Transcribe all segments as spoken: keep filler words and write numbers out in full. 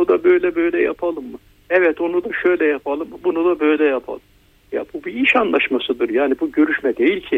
onu da böyle böyle yapalım mı? Evet, onu da şöyle yapalım mı? Bunu da böyle yapalım. Ya bu bir iş anlaşmasıdır. Yani bu görüşme değil ki.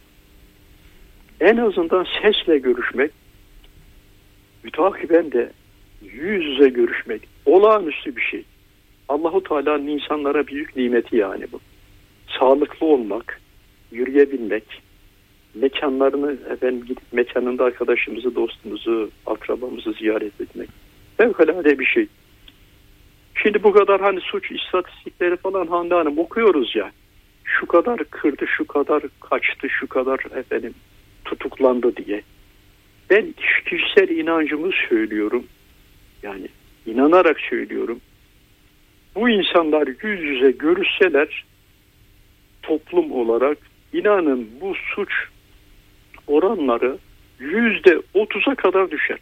En azından sesle görüşmek, mütakiben de yüz yüze görüşmek olağanüstü bir şey. Allahu Teala'nın insanlara büyük nimeti yani bu. Sağlıklı olmak, yürüyebilmek, mekanlarını efendim gidip mekanında arkadaşımızı, dostumuzu, akrabamızı ziyaret etmek. Fevkalade bir şey. Şimdi bu kadar hani suç istatistikleri falan Hande Hanım okuyoruz ya. Şu kadar kırdı, şu kadar kaçtı, şu kadar efendim tutuklandı diye. Ben kişisel inancımı söylüyorum. Yani inanarak söylüyorum. Bu insanlar yüz yüze görüşseler toplum olarak inanın bu suç oranları yüzde otuza kadar düşer.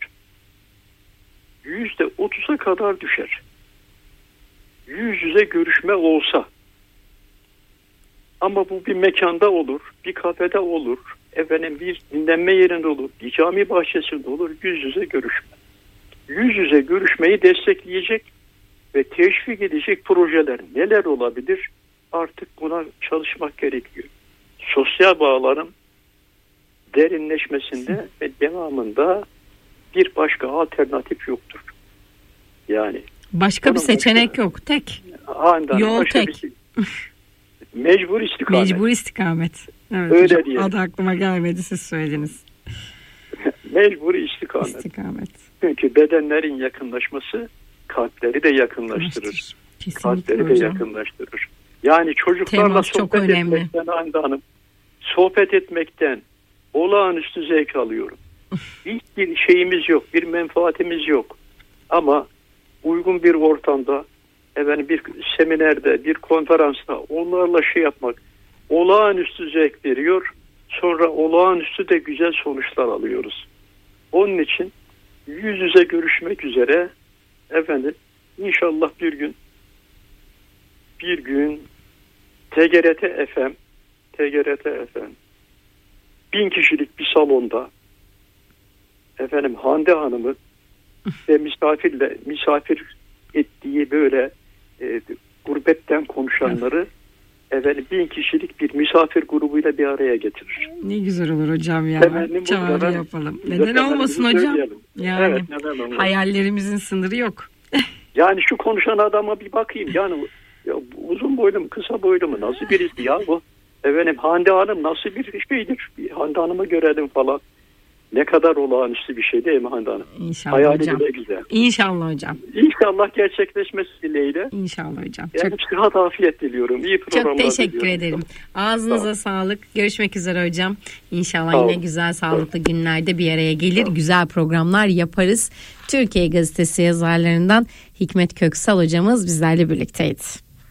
Yüzde otuza kadar düşer. Yüz yüze görüşme olsa. Ama bu bir mekanda olur, bir kafede olur, efendim bir dinlenme yerinde olur, bir cami bahçesinde olur, yüz yüze görüşme. Yüz yüze görüşmeyi destekleyecek ve teşvik edecek projeler neler olabilir? Artık buna çalışmak gerekiyor. Sosyal bağların derinleşmesinde ve devamında bir başka alternatif yoktur. Yani başka bir seçenek başka, yok. Tek. Andan, Yol tek. Bir, mecbur istikamet. Mecbur istikamet. Evet, öyle hocam, diyelim. adı aklıma gelmedi, siz söylediniz. Mecbur istikamet. istikamet. Çünkü bedenlerin yakınlaşması kalpleri de yakınlaştırır. Kalpleri de yakınlaştırır. Yani çocuklarla temas sohbet etmekten Hande Hanım, sohbet etmekten olağanüstü zevk alıyorum. Hiçbir şeyimiz yok, bir menfaatimiz yok. Ama uygun bir ortamda, efendim bir seminerde, bir konferansta onlarla şey yapmak olağanüstü zevk veriyor. Sonra olağanüstü de güzel sonuçlar alıyoruz. Onun için yüz yüze görüşmek üzere efendim inşallah bir gün bir gün T G R T F M T G R T F M bin kişilik bir salonda efendim Hande Hanım'ı ve misafirle misafir ettiği böyle e, gurbetten konuşanları efendim bin kişilik bir misafir grubuyla bir araya getirir. Ne güzel olur hocam ya. Temennim çağrı yapalım. Neden olmasın hocam? Yani evet, neden hayallerimizin sınırı yok. Yani şu konuşan adama bir bakayım. Yani ya, uzun boylu mu, kısa boylu mu, nasıl birisi ya bu? Efendim Hande Hanım nasıl bir şeydir? Bir Hande Hanım'ı görelim falan. Ne kadar olağanüstü bir şey değil mi Hande Hanım? İnşallah hayali hocam. bile güzel. İnşallah hocam. İnşallah gerçekleşmesi dileğiyle. İnşallah hocam. Yani çok sıhhat afiyet diliyorum. İyi programlar Çok teşekkür diliyorum. ederim. Ağzınıza sağlık. Görüşmek üzere hocam. İnşallah Sağ yine olun. güzel sağlıklı günlerde bir araya gelir. Güzel programlar yaparız. Türkiye Gazetesi yazarlarından Hikmet Köksal hocamız bizlerle birlikteydi.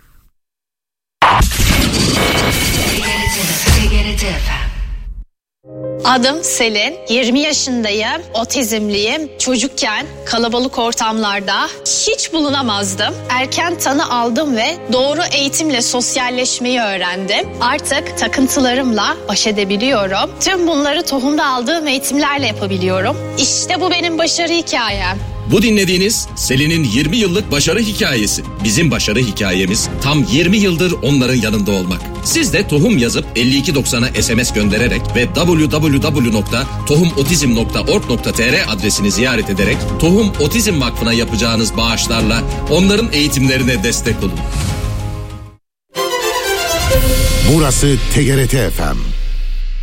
Adım Selin, yirmi yaşındayım, otizmliyim. Çocukken kalabalık ortamlarda hiç bulunamazdım. Erken tanı aldım ve doğru eğitimle sosyalleşmeyi öğrendim. Artık takıntılarımla baş edebiliyorum. Tüm bunları tohumda aldığım eğitimlerle yapabiliyorum. İşte bu benim başarı hikayem. Bu dinlediğiniz Selin'in yirmi yıllık başarı hikayesi. Bizim başarı hikayemiz tam yirmi yıldır onların yanında olmak. Siz de tohum yazıp elli iki doksana S M S göndererek ve double-u double-u double-u nokta tohum otizm nokta org nokta t r adresini ziyaret ederek Tohum Otizm Vakfı'na yapacağınız bağışlarla onların eğitimlerine destek olun. Burası T G R T F M.